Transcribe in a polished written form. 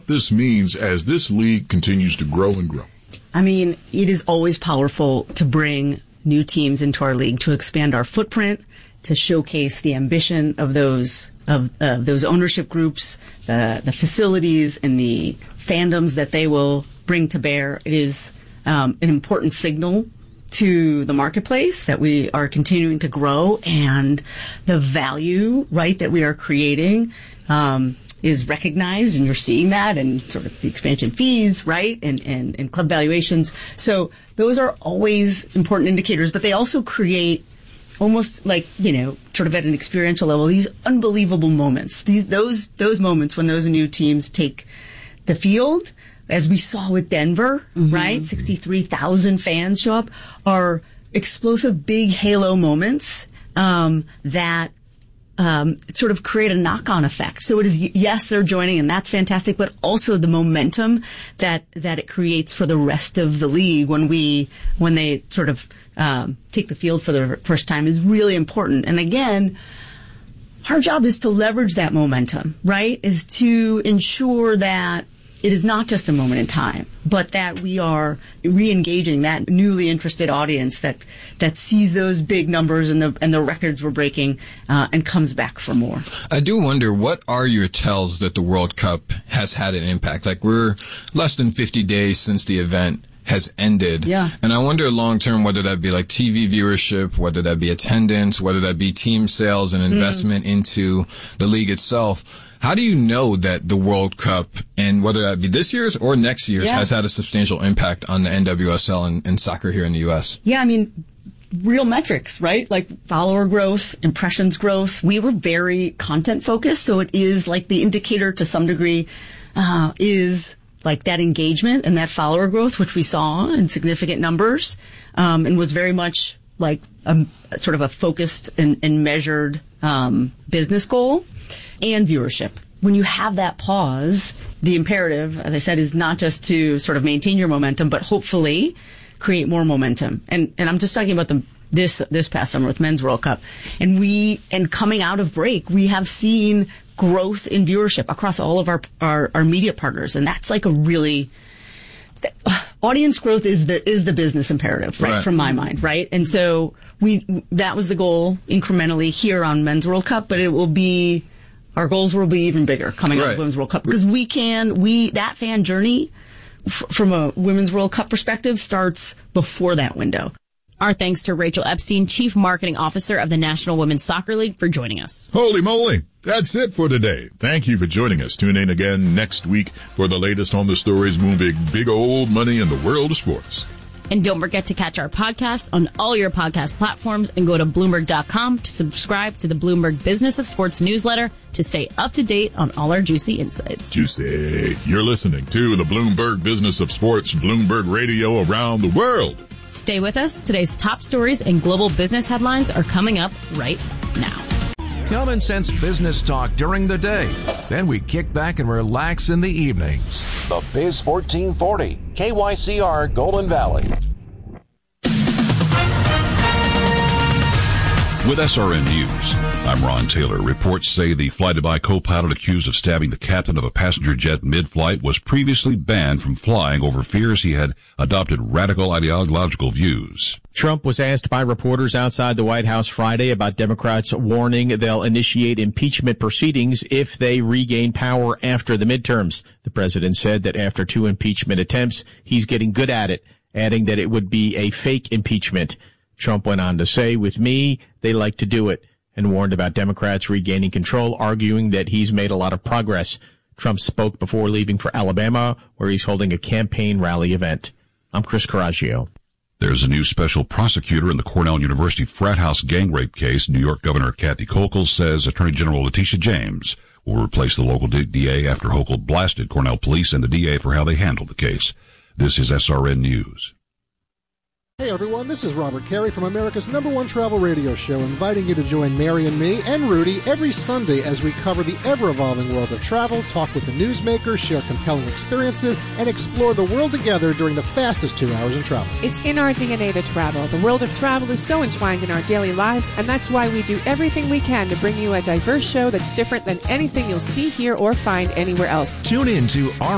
this means as this league continues to grow and grow. I mean, it is always powerful to bring new teams into our league, to expand our footprint, to showcase the ambition of those ownership groups, the facilities, and the fandoms that they will bring to bear. It is an important signal to the marketplace that we are continuing to grow, and the value, right, that we are creating is recognized, and you're seeing that in sort of the expansion fees, right, and club valuations. So those are always important indicators, but they also create almost like, sort of at an experiential level, these unbelievable moments. Those moments when those new teams take the field, as we saw with Denver, right? 63,000 fans show up, are explosive, big halo moments that sort of create a knock-on effect. So it is, yes, they're joining, and that's fantastic, but also the momentum that it creates for the rest of the league when they sort of take the field for the first time is really important. And again, our job is to leverage that momentum, right? Is to ensure that it is not just a moment in time, but that we are re-engaging that newly interested audience that sees those big numbers and the records we're breaking and comes back for more. I do wonder, what are your tells that the World Cup has had an impact? Like, we're less than 50 days since the event has ended. Yeah. And I wonder long term whether that be like TV viewership, whether that be attendance, whether that be team sales and investment into the league itself. How do you know that the World Cup, and whether that be this year's or next year's, has had a substantial impact on the NWSL and soccer here in the U.S.? Yeah, I mean, real metrics, right? Like follower growth, impressions growth. We were very content focused, so it is like the indicator to some degree is like that engagement and that follower growth, which we saw in significant numbers, and was very much like sort of a focused and measured business goal. And viewership. When you have that pause, the imperative, as I said, is not just to sort of maintain your momentum, but hopefully create more momentum. And I'm just talking about this past summer with Men's World Cup. And coming out of break, we have seen growth in viewership across all of our media partners. And that's like a really, audience growth is the business imperative, right? From my mind, right? And so that was the goal incrementally here on Men's World Cup, but our goals will be even bigger coming out of Women's World Cup, because that fan journey from a Women's World Cup perspective starts before that window. Our thanks to Rachel Epstein, Chief Marketing Officer of the National Women's Soccer League, for joining us. Holy moly. That's it for today. Thank you for joining us. Tune in again next week for the latest on the stories moving big old money in the world of sports. And don't forget to catch our podcast on all your podcast platforms, and go to Bloomberg.com to subscribe to the Bloomberg Business of Sports newsletter to stay up to date on all our juicy insights. Juicy. You're listening to the Bloomberg Business of Sports, Bloomberg Radio around the world. Stay with us. Today's top stories and global business headlines are coming up right now. Common sense business talk during the day. Then we kick back and relax in the evenings. The Biz 1440, KYCR Golden Valley. With SRN News, I'm Ron Taylor. Reports say the flight-Dubai co-pilot accused of stabbing the captain of a passenger jet mid-flight was previously banned from flying over fears he had adopted radical ideological views. Trump was asked by reporters outside the White House Friday about Democrats warning they'll initiate impeachment proceedings if they regain power after the midterms. The president said that after 2 impeachment attempts, he's getting good at it, adding that it would be a fake impeachment. Trump went on to say, with me, they like to do it, and warned about Democrats regaining control, arguing that he's made a lot of progress. Trump spoke before leaving for Alabama, where he's holding a campaign rally event. I'm Chris Coraggio. There's a new special prosecutor in the Cornell University frat house gang rape case. New York Governor Kathy Hochul says Attorney General Letitia James will replace the local DA after Hochul blasted Cornell police and the DA for how they handled the case. This is SRN News. Hey everyone, this is Robert Carey from America's #1 travel radio show, inviting you to join Mary and me and Rudy every Sunday as we cover the ever-evolving world of travel, talk with the newsmakers, share compelling experiences, and explore the world together during the fastest 2 hours in travel. It's in our DNA to travel. The world of travel is so entwined in our daily lives, and that's why we do everything we can to bring you a diverse show that's different than anything you'll see, hear, or find anywhere else. Tune in to our